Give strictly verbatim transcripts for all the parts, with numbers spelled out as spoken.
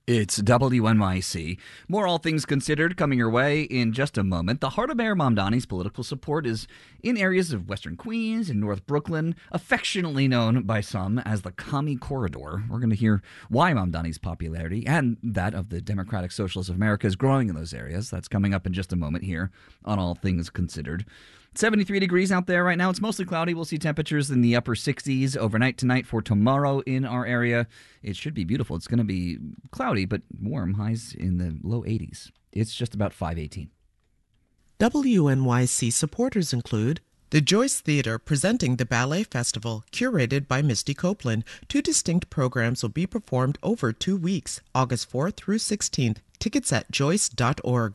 It's W N Y C. More All Things Considered coming your way in just a moment. The heart of Mayor Mamdani's political support is in areas of Western Queens and North Brooklyn, affectionately known by some as the Commie Corridor. We're going to hear why Mamdani's popularity and that of the Democratic Socialists of America is growing in those areas. That's coming up in just a moment here on All Things Considered. seventy-three degrees out there right now. It's mostly cloudy. We'll see temperatures in the upper sixties overnight tonight for tomorrow in our area. It should be beautiful. It's going to be cloudy but warm. Highs in the low eighties. It's just about five eighteen. W N Y C supporters include the Joyce Theater presenting the Ballet Festival, curated by Misty Copeland. Two distinct programs will be performed over two weeks, August fourth through sixteenth. Tickets at joyce dot org.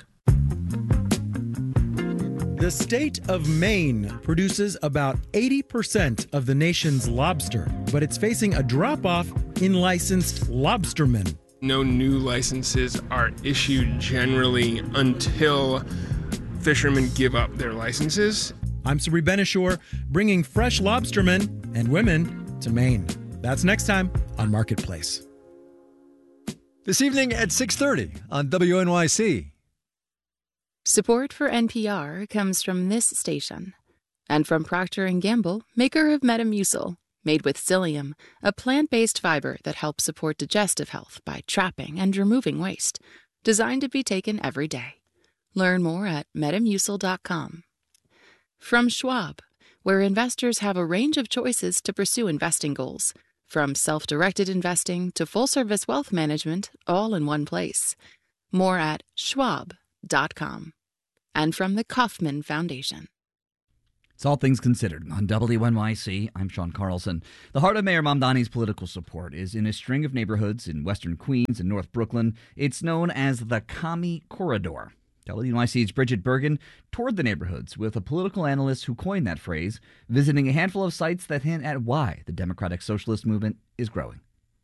The state of Maine produces about eighty percent of the nation's lobster, but it's facing a drop-off in licensed lobstermen. No new licenses are issued generally until fishermen give up their licenses. I'm Sabri Benishore, bringing fresh lobstermen and women to Maine. That's next time on Marketplace. This evening at six thirty on W N Y C. Support for N P R comes from this station and from Procter and Gamble, maker of Metamucil, made with psyllium, a plant-based fiber that helps support digestive health by trapping and removing waste, designed to be taken every day. Learn more at metamucil dot com. From Schwab, where investors have a range of choices to pursue investing goals, from self-directed investing to full-service wealth management, all in one place. More at schwab dot com. And from the Kauffman Foundation. It's All Things Considered on W N Y C. I'm Sean Carlson. The heart of Mayor Mamdani's political support is in a string of neighborhoods in Western Queens and North Brooklyn. It's known as the Commie Corridor. W N Y C's Bridget Bergen toured the neighborhoods with a political analyst who coined that phrase, visiting a handful of sites that hint at why the Democratic Socialist movement is growing.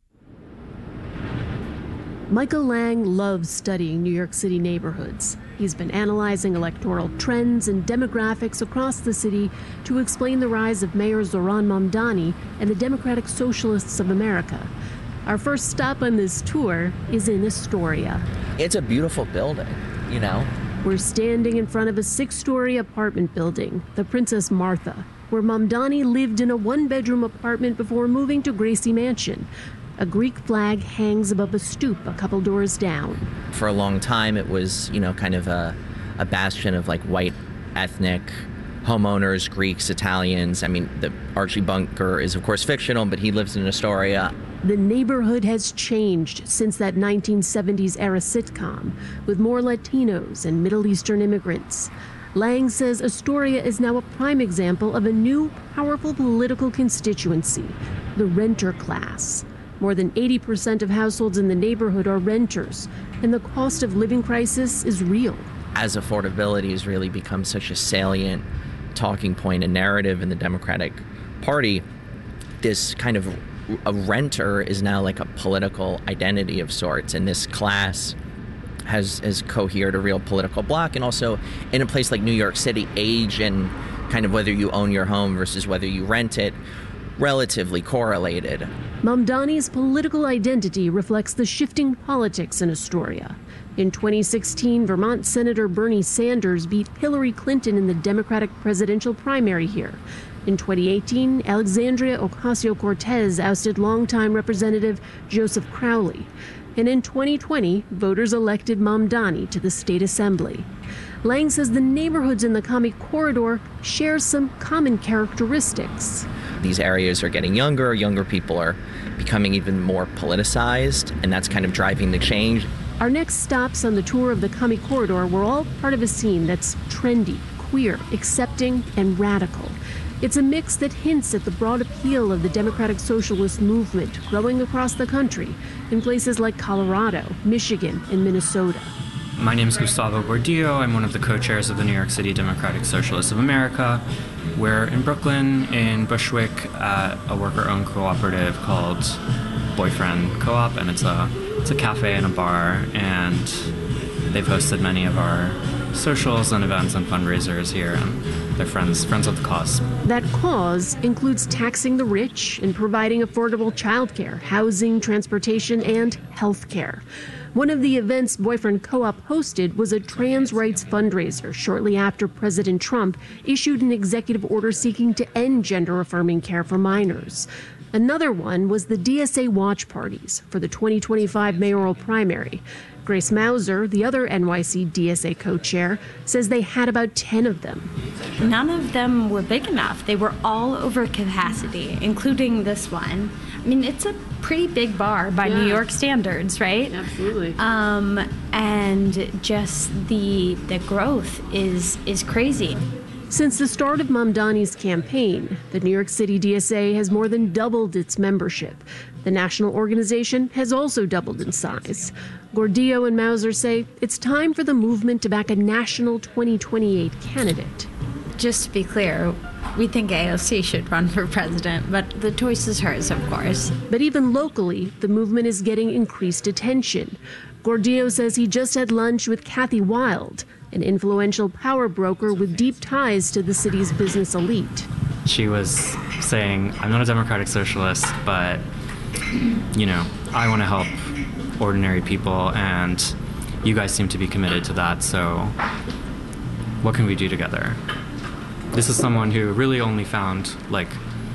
Michael Lang loves studying New York City neighborhoods. He's been analyzing electoral trends and demographics across the city to explain the rise of Mayor Zohran Mamdani and the Democratic Socialists of America. Our first stop on this tour is in Astoria. It's a beautiful building, you know. We're standing in front of a six-story apartment building, the Princess Martha, where Mamdani lived in a one-bedroom apartment before moving to Gracie Mansion. A Greek flag hangs above a stoop a couple doors down. For a long time, it was, you know, kind of a, a bastion of like white ethnic homeowners, Greeks, Italians. I mean, the Archie Bunker is, of course, fictional, but he lives in Astoria. The neighborhood has changed since that nineteen seventies era sitcom, with more Latinos and Middle Eastern immigrants. Lang says Astoria is now a prime example of a new, powerful political constituency, the renter class. More than eighty percent of households in the neighborhood are renters, and the cost of living crisis is real. As affordability has really become such a salient talking point and narrative in the Democratic Party, this kind of a renter is now like a political identity of sorts, and this class has, has cohered a real political bloc. And also in a place like New York City, age and kind of whether you own your home versus whether you rent it, relatively correlated. Mamdani's political identity reflects the shifting politics in Astoria. In twenty sixteen, Vermont Senator Bernie Sanders beat Hillary Clinton in the Democratic presidential primary here. In twenty eighteen, Alexandria Ocasio-Cortez ousted longtime Representative Joseph Crowley. And in twenty twenty, voters elected Mamdani to the state assembly. Lang says the neighborhoods in the Commie Corridor share some common characteristics. These areas are getting younger, younger people are becoming even more politicized, and that's kind of driving the change. Our next stops on the tour of the Commie Corridor were all part of a scene that's trendy, queer, accepting, and radical. It's a mix that hints at the broad appeal of the Democratic Socialist movement growing across the country in places like Colorado, Michigan, and Minnesota. My name is Gustavo Gordillo. I'm one of the co-chairs of the New York City Democratic Socialists of America. We're in Brooklyn, in Bushwick, at a worker-owned cooperative called Boyfriend Co-op, and it's a it's a cafe and a bar, and they've hosted many of our socials and events and fundraisers here. And they're friends, friends of the cause. That cause includes taxing the rich and providing affordable childcare, housing, transportation, and health care. One of the events Boyfriend Co-op hosted was a trans rights fundraiser shortly after President Trump issued an executive order seeking to end gender-affirming care for minors. Another one was the D S A watch parties for the twenty twenty-five mayoral primary. Grace Mauser, the other N Y C D S A co-chair, says they had about ten of them. None of them were big enough. They were all over capacity, including this one. I mean, it's a pretty big bar by yeah. New York standards, right? Absolutely. Um, and just the the growth is is crazy. Since the start of Mamdani's campaign, the New York City D S A has more than doubled its membership. The national organization has also doubled in size. Gordillo and Mauser say it's time for the movement to back a national twenty twenty-eight candidate. Just to be clear, we think A O C should run for president, but the choice is hers, of course. But even locally, the movement is getting increased attention. Gordillo says he just had lunch with Kathy Wild, an influential power broker with deep ties to the city's business elite. She was saying, I'm not a democratic socialist, but, you know, I want to help ordinary people, and you guys seem to be committed to that, so what can we do together? This is someone who really only found, like,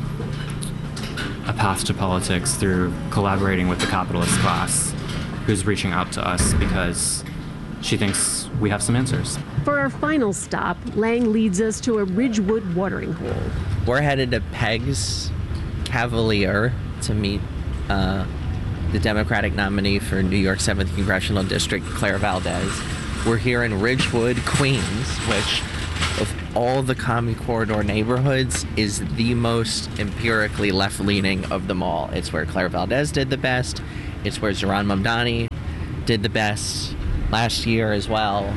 a path to politics through collaborating with the capitalist class, who's reaching out to us because she thinks we have some answers. For our final stop, Lang leads us to a Ridgewood watering hole. We're headed to Peg's Cavalier to meet uh, the Democratic nominee for New York seventh Congressional District, Claire Valdez. We're here in Ridgewood, Queens, which of all the Commie Corridor neighborhoods is the most empirically left-leaning of them all. It's where Claire Valdez did the best. It's where Zohran Mamdani did the best last year as well.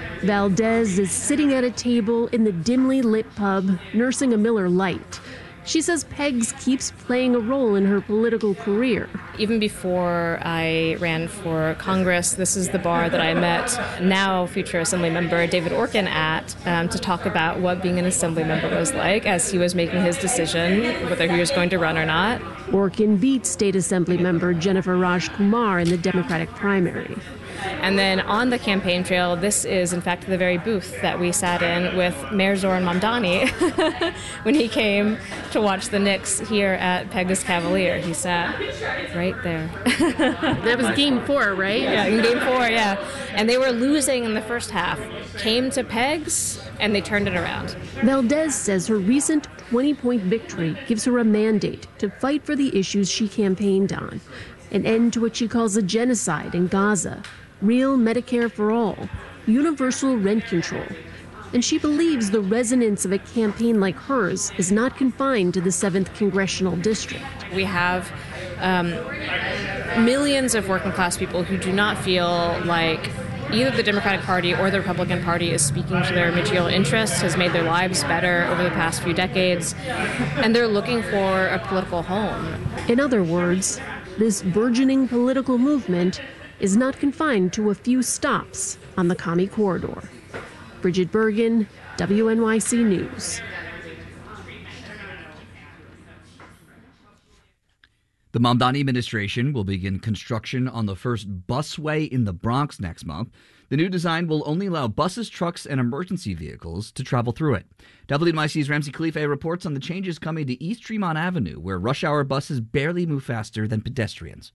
Valdez is sitting at a table in the dimly lit pub, nursing a Miller Lite. She says Peg's keeps playing a role in her political career. Even before I ran for Congress, this is the bar that I met now future Assembly member David Orkin at um, to talk about what being an Assembly member was like as he was making his decision whether he was going to run or not. Orkin beat State Assembly member Jennifer Raj Kumar in the Democratic primary. And then on the campaign trail, this is, in fact, the very booth that we sat in with Mayor Zohran Mamdani when he came to watch the Knicks here at Peg's Cavalier. He sat right there. That was game four, right? Yeah, in game four, yeah. And they were losing in the first half. Came to Peg's, and they turned it around. Valdez says her recent twenty-point victory gives her a mandate to fight for the issues she campaigned on. An end to what she calls a genocide in Gaza, real Medicare for all, universal rent control. And she believes the resonance of a campaign like hers is not confined to the seventh Congressional District. We have um, millions of working class people who do not feel like either the Democratic Party or the Republican Party is speaking to their material interests, has made their lives better over the past few decades, and they're looking for a political home. In other words, this burgeoning political movement is not confined to a few stops on the Commie Corridor. Bridget Bergen, W N Y C News. The Mamdani administration will begin construction on the first busway in the Bronx next month. The new design will only allow buses, trucks, and emergency vehicles to travel through it. W N Y C's Ramsey Khalife reports on the changes coming to East Tremont Avenue, where rush hour buses barely move faster than pedestrians.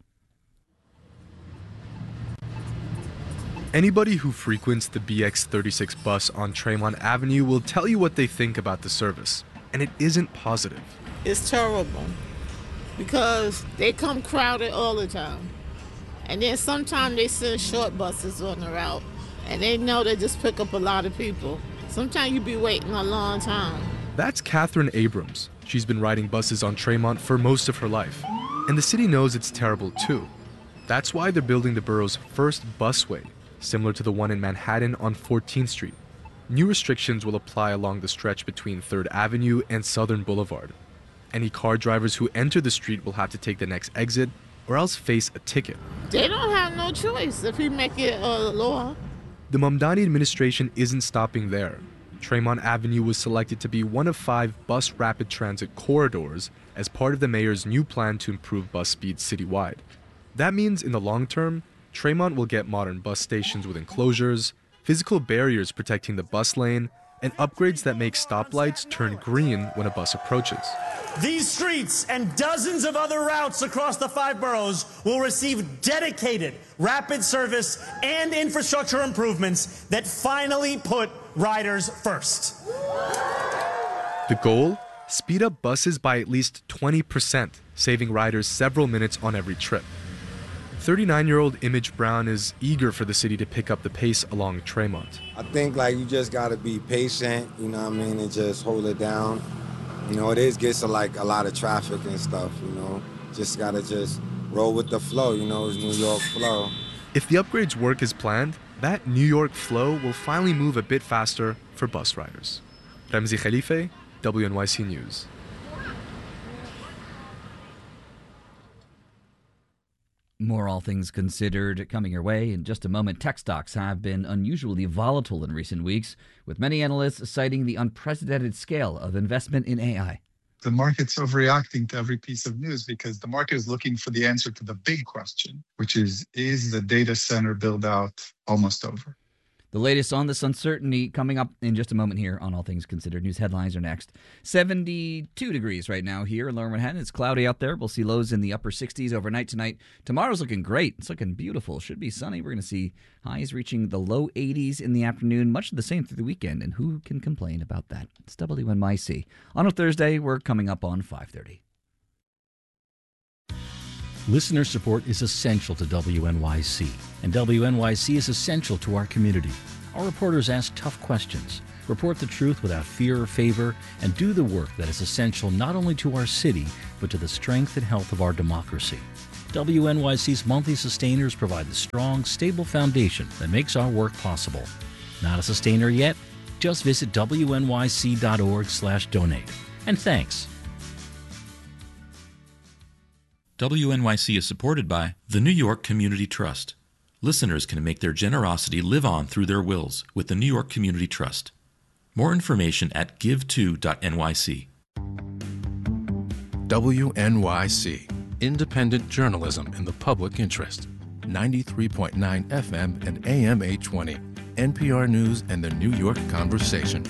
Anybody who frequents the B X thirty-six bus on Tremont Avenue will tell you what they think about the service, and it isn't positive. It's terrible because they come crowded all the time. And then sometimes they send short buses on the route, and they know they just pick up a lot of people. Sometimes you be waiting a long time. That's Catherine Abrams. She's been riding buses on Tremont for most of her life. And the city knows it's terrible too. That's why they're building the borough's first busway, similar to the one in Manhattan on fourteenth street. New restrictions will apply along the stretch between third Avenue and Southern Boulevard. Any car drivers who enter the street will have to take the next exit or else face a ticket. They don't have no choice if we make it a law. The Mamdani administration isn't stopping there. Tremont Avenue was selected to be one of five bus rapid transit corridors as part of the mayor's new plan to improve bus speeds citywide. That means in the long term, Tremont will get modern bus stations with enclosures, physical barriers protecting the bus lane, and upgrades that make stoplights turn green when a bus approaches. These streets and dozens of other routes across the five boroughs will receive dedicated rapid service and infrastructure improvements that finally put riders first. The goal? Speed up buses by at least twenty percent, saving riders several minutes on every trip. thirty-nine-year-old Image Brown is eager for the city to pick up the pace along Tremont. I think like you just got to be patient, you know what I mean, and just hold it down. You know, it is gets a, like a lot of traffic and stuff, you know. Just got to just roll with the flow, you know, it's New York flow. If the upgrades work as planned, that New York flow will finally move a bit faster for bus riders. Ramzi Khalife, W N Y C News. More All Things Considered coming your way in just a moment. Tech stocks have been unusually volatile in recent weeks, with many analysts citing the unprecedented scale of investment in A I. The market's overreacting to every piece of news because the market is looking for the answer to the big question, which is, is the data center build out almost over? The latest on this uncertainty coming up in just a moment here on All Things Considered. News headlines are next. seventy-two degrees right now here in Lower Manhattan. It's cloudy out there. We'll see lows in the upper sixties overnight tonight. Tomorrow's looking great. It's looking beautiful. Should be sunny. We're going to see highs reaching the low eighties in the afternoon. Much of the same through the weekend. And who can complain about that? It's W N Y C. On a Thursday, we're coming up on five thirty. Listener support is essential to W N Y C, and W N Y C is essential to our community. Our reporters ask tough questions, report the truth without fear or favor, and do the work that is essential not only to our city, but to the strength and health of our democracy. W N Y C's monthly sustainers provide the strong, stable foundation that makes our work possible. Not a sustainer yet? Just visit W N Y C dot org slash donate. And thanks. W N Y C is supported by the New York Community Trust. Listeners can make their generosity live on through their wills with the New York Community Trust. More information at give to dot N Y C. W N Y C, independent journalism in the public interest. ninety-three point nine F M and A M eight twenty. N P R News and the New York Conversation.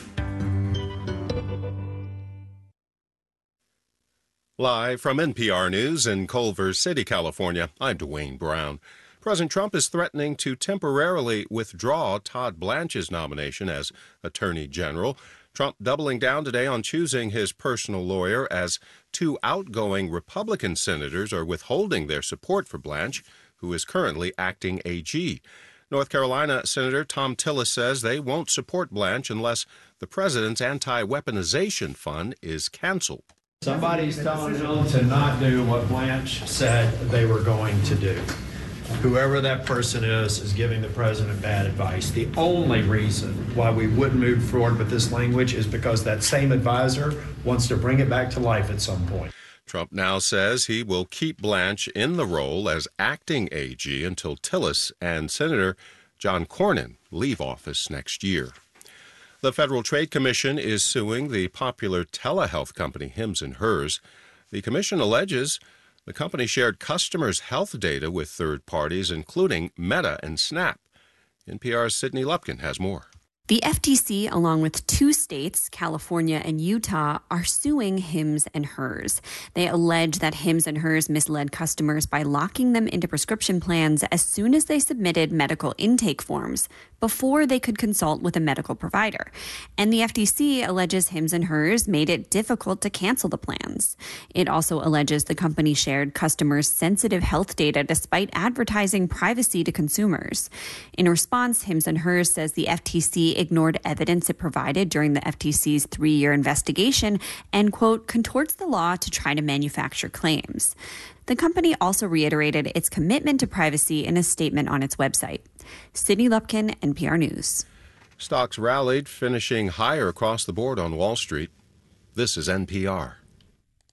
Live from N P R News in Culver City, California, I'm Dwayne Brown. President Trump is threatening to temporarily withdraw Todd Blanche's nomination as Attorney General. Trump doubling down today on choosing his personal lawyer as two outgoing Republican senators are withholding their support for Blanche, who is currently acting A G. North Carolina Senator Thom Tillis says they won't support Blanche unless the president's anti-weaponization fund is canceled. Somebody's telling them to not do what Blanche said they were going to do. Whoever that person is is giving the president bad advice. The only reason why we wouldn't move forward with this language is because that same advisor wants to bring it back to life at some point. Trump now says he will keep Blanche in the role as acting A G until Tillis and Senator John Cornyn leave office next year. The Federal Trade Commission is suing the popular telehealth company Hims and Hers. The commission alleges the company shared customers' health data with third parties, including Meta and Snap. N P R's Sydney Lupkin has more. The F T C, along with two states, California and Utah, are suing Hims and Hers. They allege that Hims and Hers misled customers by locking them into prescription plans as soon as they submitted medical intake forms before they could consult with a medical provider. And the F T C alleges Hims and Hers made it difficult to cancel the plans. It also alleges the company shared customers' sensitive health data despite advertising privacy to consumers. In response, Hims and Hers says the F T C ignored evidence it provided during the F T C's three-year investigation and, quote, contorts the law to try to manufacture claims. The company also reiterated its commitment to privacy in a statement on its website. Sydney Lupkin, N P R News. Stocks rallied, finishing higher across the board on Wall Street. This is N P R.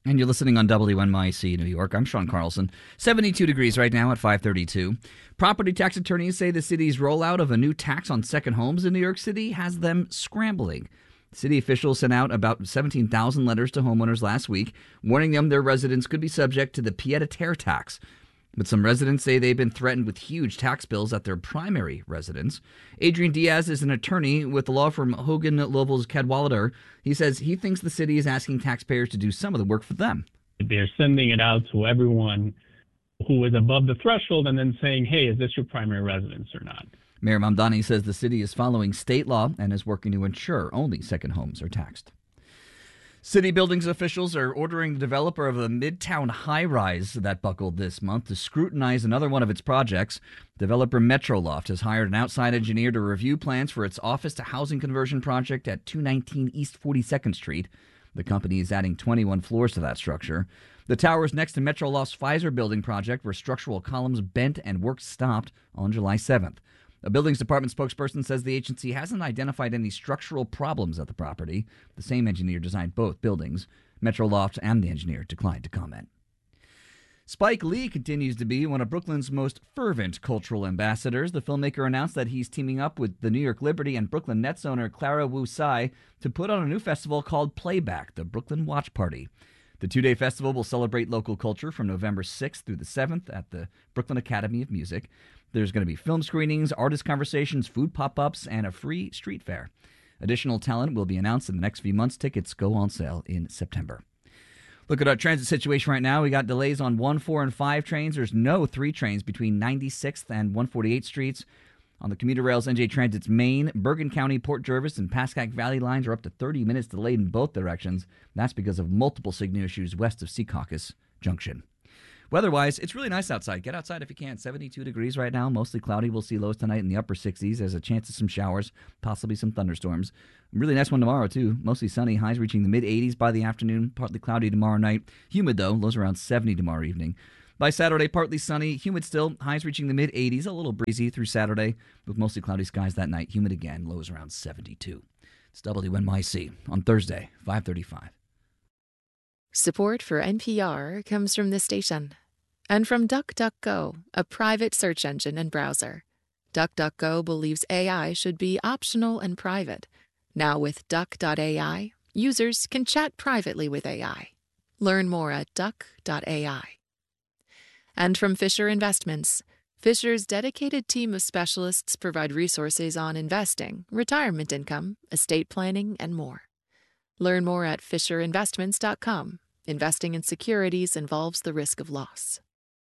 And you're listening on W N Y C New York. I'm Sean Carlson. seventy-two degrees right now at five thirty-two. Property tax attorneys say the city's rollout of a new tax on second homes in New York City has them scrambling. City officials sent out about seventeen thousand letters to homeowners last week, warning them their residents could be subject to the pied-à-terre tax. But some residents say they've been threatened with huge tax bills at their primary residence. Adrian Diaz is an attorney with the law firm Hogan Lovells Cadwalader. He says he thinks the city is asking taxpayers to do some of the work for them. They're sending it out to everyone who is above the threshold and then saying, hey, is this your primary residence or not? Mayor Mamdani says the city is following state law and is working to ensure only second homes are taxed. City buildings officials are ordering the developer of a Midtown high-rise that buckled this month to scrutinize another one of its projects. Developer Metroloft has hired an outside engineer to review plans for its office-to-housing conversion project at two nineteen East forty-second Street. The company is adding twenty-one floors to that structure. The tower is next to Metroloft's Pfizer building project, where structural columns bent and work stopped on July seventh. A buildings department spokesperson says the agency hasn't identified any structural problems at the property. The same engineer designed both buildings. Metroloft and the engineer declined to comment. Spike Lee continues to be one of Brooklyn's most fervent cultural ambassadors. The filmmaker announced that he's teaming up with the New York Liberty and Brooklyn Nets owner Clara Wu Tsai to put on a new festival called Playback, the Brooklyn Watch Party. The two-day festival will celebrate local culture from November sixth through the seventh at the Brooklyn Academy of Music. There's going to be film screenings, artist conversations, food pop-ups, and a free street fair. Additional talent will be announced in the next few months. Tickets go on sale in September. Look at our transit situation right now. We got delays on one, four, and five trains. There's no three trains between ninety-sixth and one forty-eighth Streets. On the commuter rails, N J Transit's Maine, Bergen County, Port Jervis, and Pascack Valley lines are up to thirty minutes delayed in both directions. That's because of multiple signal issues west of Secaucus Junction. Weather-wise, it's really nice outside. Get outside if you can. seventy-two degrees right now, mostly cloudy. We'll see lows tonight in the upper sixties. There's a chance of some showers, possibly some thunderstorms. A really nice one tomorrow, too. Mostly sunny, highs reaching the mid-eighties by the afternoon. Partly cloudy tomorrow night. Humid, though, lows around seventy tomorrow evening. By Saturday, partly sunny, humid still, highs reaching the mid-eighties, a little breezy through Saturday, with mostly cloudy skies that night. Humid again, lows around seventy-two. It's W N Y C on Thursday, five thirty-five. Support for N P R comes from this station. And from DuckDuckGo, a private search engine and browser. DuckDuckGo believes A I should be optional and private. Now with Duck dot A I, users can chat privately with A I. Learn more at Duck dot A I. And from Fisher Investments, Fisher's dedicated team of specialists provide resources on investing, retirement income, estate planning, and more. Learn more at Fisher Investments dot com. Investing in securities involves the risk of loss.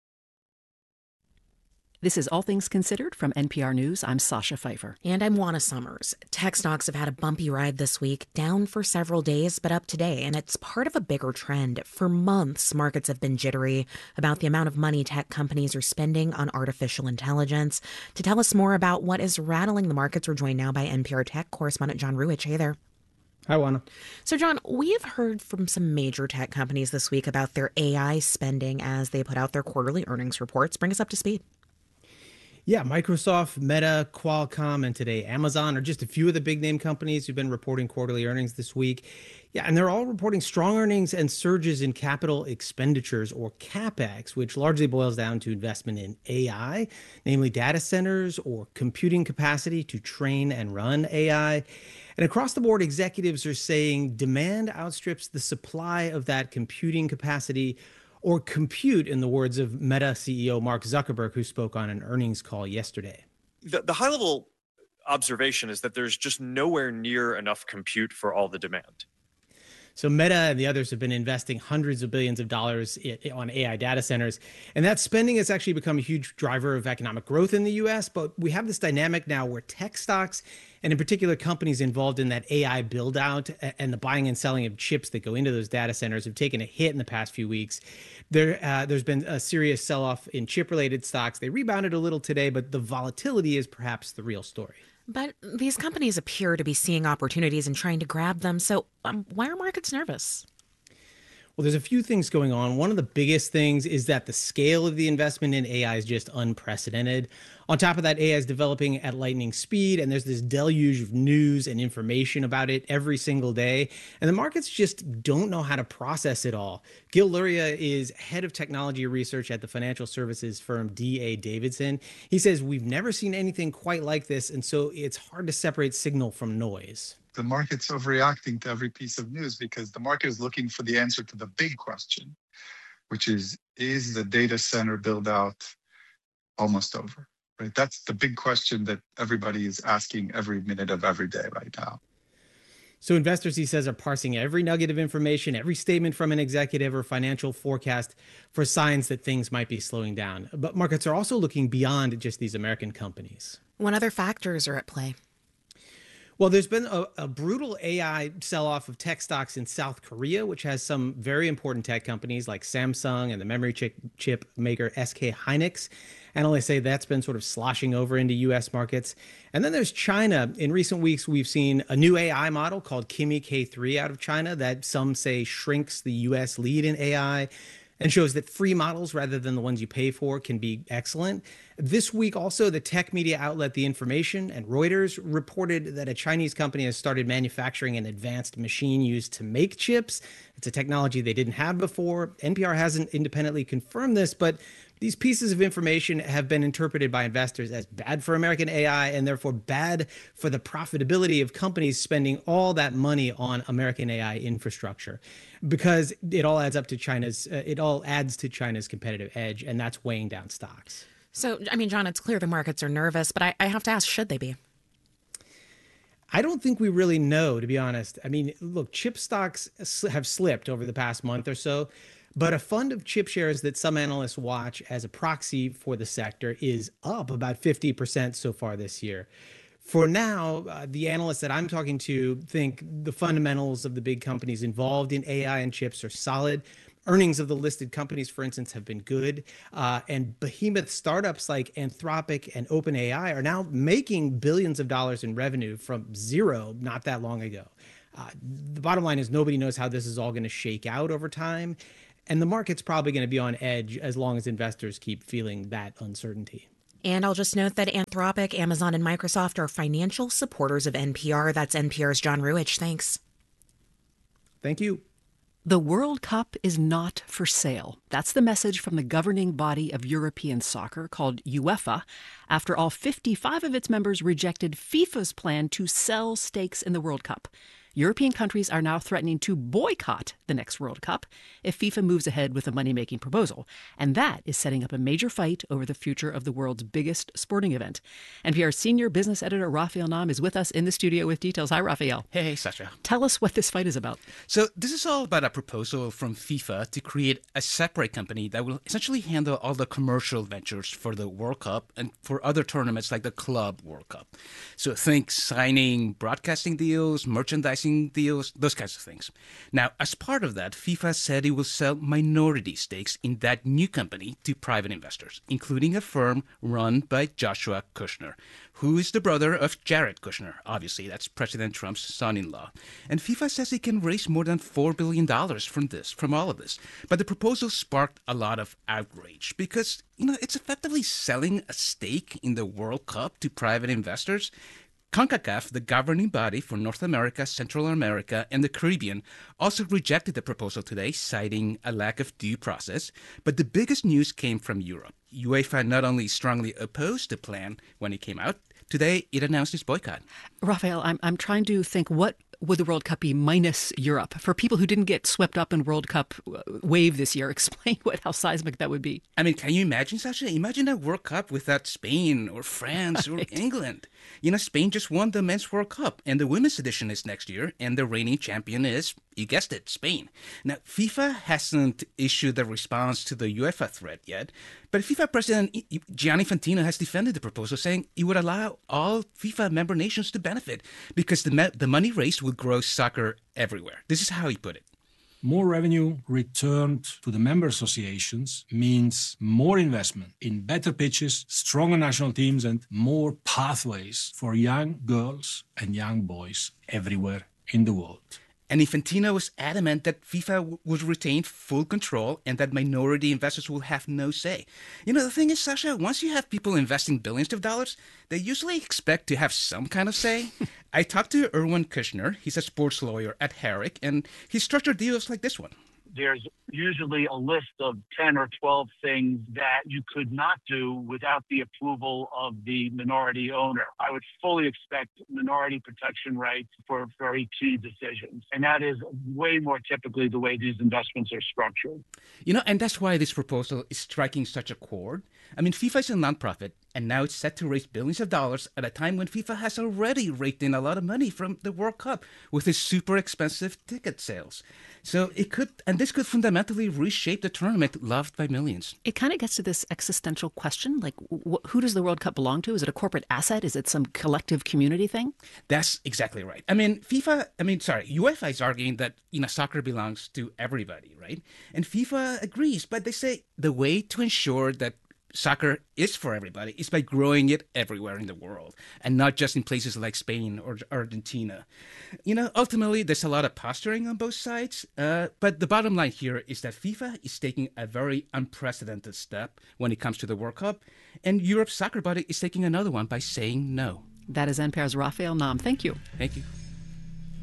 This is All Things Considered from N P R News. I'm Sasha Pfeiffer. And I'm Juana Summers. Tech stocks have had a bumpy ride this week, down for several days, but up today. And it's part of a bigger trend. For months, markets have been jittery about the amount of money tech companies are spending on artificial intelligence. To tell us more about what is rattling the markets, we're joined now by N P R Tech correspondent John Ruwitch. Hey there. Hi, Juana. So, John, we have heard from some major tech companies this week about their A I spending as they put out their quarterly earnings reports. Bring us up to speed. Yeah, Microsoft, Meta, Qualcomm, and today Amazon are just a few of the big name companies who've been reporting quarterly earnings this week. Yeah, and they're all reporting strong earnings and surges in capital expenditures, or CapEx, which largely boils down to investment in A I, namely data centers or computing capacity to train and run A I. And across the board, executives are saying demand outstrips the supply of that computing capacity, or compute, in the words of Meta C E O Mark Zuckerberg, who spoke on an earnings call yesterday. The, the high-level observation is that there's just nowhere near enough compute for all the demand. So Meta and the others have been investing hundreds of billions of dollars on A I data centers. And that spending has actually become a huge driver of economic growth in the U S. But we have this dynamic now where tech stocks, and in particular companies involved in that A I build out and the buying and selling of chips that go into those data centers, have taken a hit in the past few weeks. There, uh, there's been a serious sell-off in chip-related stocks. They rebounded a little today, but the volatility is perhaps the real story. But these companies appear to be seeing opportunities and trying to grab them. So um, why are markets nervous? Well, there's a few things going on. One of the biggest things is that the scale of the investment in A I is just unprecedented. On top of that, A I is developing at lightning speed, and there's this deluge of news and information about it every single day. And the markets just don't know how to process it all. Gil Luria is head of technology research at the financial services firm D A Davidson. He says we've never seen anything quite like this, and so it's hard to separate signal from noise. The market's overreacting to every piece of news because the market is looking for the answer to the big question, which is, is the data center build out almost over? Right? That's the big question that everybody is asking every minute of every day right now. So investors, he says, are parsing every nugget of information, every statement from an executive or financial forecast for signs that things might be slowing down. But markets are also looking beyond just these American companies. What other factors are at play? Well, there's been a, a brutal A I sell-off of tech stocks in South Korea, which has some very important tech companies like Samsung and the memory chip, chip maker S K Hynix. Analysts say that's been sort of sloshing over into U S markets. And then there's China. In recent weeks, we've seen a new A I model called Kimi K three out of China that some say shrinks the U S lead in A I and shows that free models rather than the ones you pay for can be excellent. This week also, the tech media outlet The Information and Reuters reported that a Chinese company has started manufacturing an advanced machine used to make chips. It's a technology they didn't have before. N P R hasn't independently confirmed this, but these pieces of information have been interpreted by investors as bad for American A I and therefore bad for the profitability of companies spending all that money on American A I infrastructure, because it all adds up to China's, uh, it all adds to China's competitive edge, and that's weighing down stocks. So, I mean, John, it's clear the markets are nervous, but I, I have to ask, should they be? I don't think we really know, to be honest. I mean, look, chip stocks have slipped over the past month or so. But a fund of chip shares that some analysts watch as a proxy for the sector is up about fifty percent so far this year. For now, uh, the analysts that I'm talking to think the fundamentals of the big companies involved in A I and chips are solid. Earnings of the listed companies, for instance, have been good. Uh, and behemoth startups like Anthropic and OpenAI are now making billions of dollars in revenue from zero not that long ago. Uh, the bottom line is nobody knows how this is all going to shake out over time. And the market's probably going to be on edge as long as investors keep feeling that uncertainty. And I'll just note that Anthropic, Amazon, and Microsoft are financial supporters of N P R. That's N P R's John Ruwitch. Thanks. Thank you. The World Cup is not for sale. That's the message from the governing body of European soccer called UEFA, after all fifty-five of its members rejected FIFA's plan to sell stakes in the World Cup. European countries are now threatening to boycott the next World Cup if FIFA moves ahead with a money-making proposal. And that is setting up a major fight over the future of the world's biggest sporting event. N P R senior business editor Raphael Nahm is with us in the studio with details. Hi, Raphael. Hey, hey, Sasha. Tell us what this fight is about. So this is all about a proposal from FIFA to create a separate company that will essentially handle all the commercial ventures for the World Cup and for other tournaments like the Club World Cup. So think signing broadcasting deals, merchandising deals, those kinds of things. Now, as part of that, FIFA said it will sell minority stakes in that new company to private investors, including a firm run by Joshua Kushner, who is the brother of Jared Kushner. Obviously, that's President Trump's son-in-law. And FIFA says it can raise more than four billion dollars from this, from all of this. But the proposal sparked a lot of outrage because, you know, it's effectively selling a stake in the World Cup to private investors. CONCACAF, the governing body for North America, Central America, and the Caribbean, also rejected the proposal today, citing a lack of due process. But the biggest news came from Europe. UEFA not only strongly opposed the plan when it came out, today it announced its boycott. Raphael, I'm, I'm trying to think, what would the World Cup be minus Europe? For people who didn't get swept up in World Cup wave this year, explain what how seismic that would be. I mean, can you imagine, Sasha? Imagine a World Cup without Spain or France right. or England. You know, Spain just won the Men's World Cup, and the Women's edition is next year, and the reigning champion is, you guessed it, Spain. Now, FIFA hasn't issued a response to the UEFA threat yet, but FIFA President Gianni Infantino has defended the proposal, saying it would allow all FIFA member nations to benefit because the, me- the money raised would grow soccer everywhere. This is how he put it. More revenue returned to the member associations means more investment in better pitches, stronger national teams, and more pathways for young girls and young boys everywhere in the world. And Infantino was adamant that FIFA w- would retain full control and that minority investors will have no say. You know, the thing is, Sasha, once you have people investing billions of dollars, they usually expect to have some kind of say. I talked to Erwin Kushner. He's a sports lawyer at Herrick, and he structured deals like this one. There's usually a list of ten or twelve things that you could not do without the approval of the minority owner. I would fully expect minority protection rights for very key decisions. And that is way more typically the way these investments are structured. You know, and that's why this proposal is striking such a chord. I mean, FIFA is a nonprofit, and now it's set to raise billions of dollars at a time when FIFA has already raked in a lot of money from the World Cup with its super expensive ticket sales. So it could, and this could fundamentally reshape the tournament loved by millions. It kind of gets to this existential question, like wh- who does the World Cup belong to? Is it a corporate asset? Is it some collective community thing? That's exactly right. I mean, FIFA, I mean, sorry, UEFA is arguing that, you know, soccer belongs to everybody, right? And FIFA agrees, but they say the way to ensure that soccer is for everybody is by growing it everywhere in the world and not just in places like Spain or Argentina. You know, ultimately, there's a lot of posturing on both sides, uh, but the bottom line here is that FIFA is taking a very unprecedented step when it comes to the World Cup, and Europe's soccer body is taking another one by saying no. That is N P R's Raphael Nahm. Thank you. Thank you.